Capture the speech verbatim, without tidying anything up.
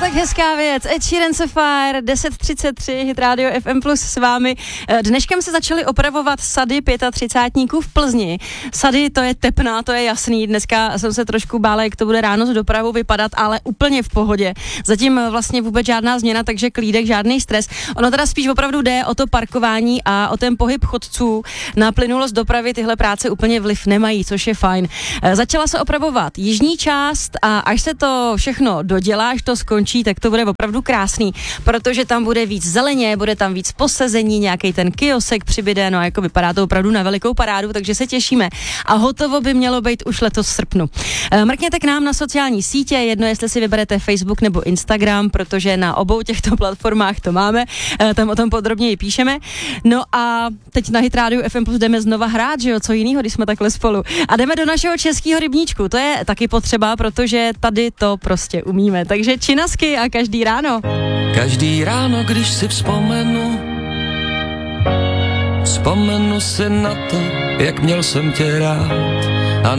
tak hezká věc. Ed Sheeran Sapphire, deset třicet tři, Hit Radio F M plus s vámi. Dneškem se začaly opravovat sady pětatřicátníků v Plzni. Sady, to je tepná, to je jasný. Dneska jsem se trošku bála, jak to bude ráno s dopravou vypadat, ale úplně v pohodě. Zatím vlastně vůbec žádná změna, takže klídek, žádný stres. Ono teda spíš opravdu jde o to parkování a o ten pohyb chodců. Na plynulost dopravy tyhle práce úplně vliv nemají, což je fajn. Začala se opravovat jižní část a až se to všechno dodělá, až to skončí, tak to bude opravdu krásný, protože tam bude víc zeleně, bude tam víc posezení, nějaký ten kiosek přibyde, no jako vypadá to opravdu na velikou parádu, takže se těšíme. A hotovo by mělo být už letos v srpnu. Mrkněte k nám na sociální sítě, jedno jestli si vyberete Facebook nebo Instagram, protože na obou těchto platformách to máme, tam o tom podrobněji píšeme. No a teď na Hit Radio F M plus jdeme znova hrát, že jo, co jinýho, když jsme takhle spolu. A jdeme do našeho českého rybníčku, to je taky potřeba, protože tady to prostě umíme. Takže činasky a každý ráno. Každý ráno, když si vzpomenu, vzpomenu si na to, jak měl jsem tě rád.